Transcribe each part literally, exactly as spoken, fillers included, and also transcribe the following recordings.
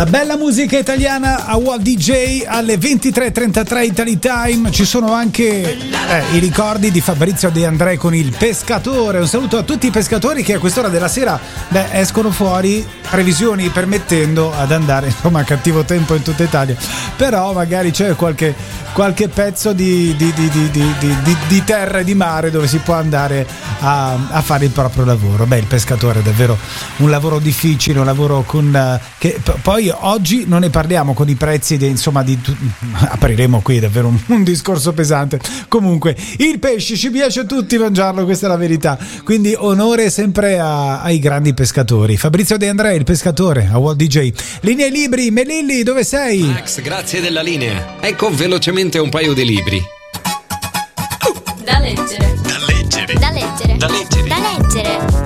La bella musica italiana a Walt D J alle ventitré e trentatré Italy Time. Ci sono anche eh, i ricordi di Fabrizio De André con Il Pescatore. Un saluto a tutti i pescatori che a quest'ora della sera beh, escono fuori, previsioni permettendo, ad andare insomma a cattivo tempo in tutta Italia. Però magari c'è qualche, qualche pezzo di, di, di, di, di, di, di terra e di mare dove si può andare a, a fare il proprio lavoro. Beh, il pescatore è davvero un lavoro difficile, un lavoro con uh, che p- poi oggi non ne parliamo con i prezzi di, insomma di apriremo qui davvero un, un discorso pesante. Comunque il pesce ci piace a tutti mangiarlo, questa è la verità, quindi onore sempre a, ai grandi pescatori. Fabrizio De André, Il Pescatore a Walt D J. Linee libri, Melilli, dove sei? Max, grazie della linea. Ecco velocemente un paio di libri da leggere da leggere da leggere da leggere da leggere.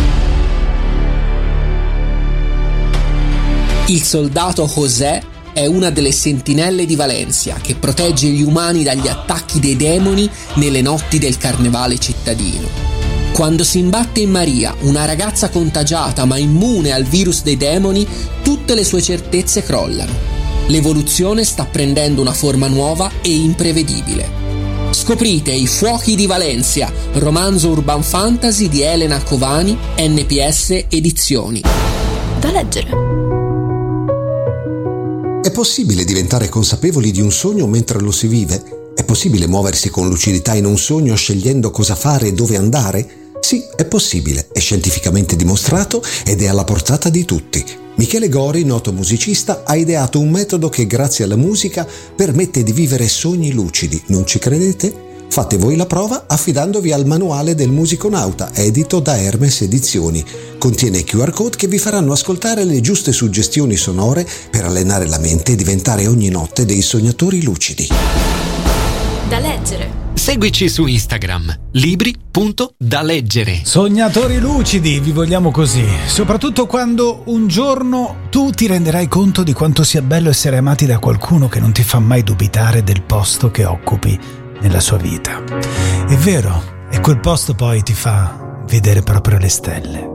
Il soldato José è una delle sentinelle di Valencia che protegge gli umani dagli attacchi dei demoni nelle notti del carnevale cittadino. Quando si imbatte in Maria, una ragazza contagiata ma immune al virus dei demoni, tutte le sue certezze crollano. L'evoluzione sta prendendo una forma nuova e imprevedibile. Scoprite I Fuochi di Valencia, romanzo urban fantasy di Elena Covani, N P S Edizioni. Da leggere. È possibile diventare consapevoli di un sogno mentre lo si vive? È possibile muoversi con lucidità in un sogno scegliendo cosa fare e dove andare? Sì, è possibile, è scientificamente dimostrato ed è alla portata di tutti. Michele Gori, noto musicista, ha ideato un metodo che grazie alla musica permette di vivere sogni lucidi. Non ci credete? Fate voi la prova affidandovi al manuale del musiconauta, edito da Hermes Edizioni. Contiene Q R code che vi faranno ascoltare le giuste suggestioni sonore per allenare la mente e diventare ogni notte dei sognatori lucidi. Da leggere. Seguici su Instagram, libri punto da leggere. Sognatori lucidi, vi vogliamo così, soprattutto quando un giorno tu ti renderai conto di quanto sia bello essere amati da qualcuno che non ti fa mai dubitare del posto che occupi nella sua vita. È vero, e quel posto poi ti fa vedere proprio le stelle.